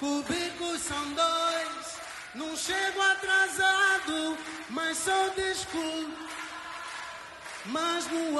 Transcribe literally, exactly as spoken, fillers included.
Cubículos são dois, não chego atrasado, mas sou desculpa. Mas no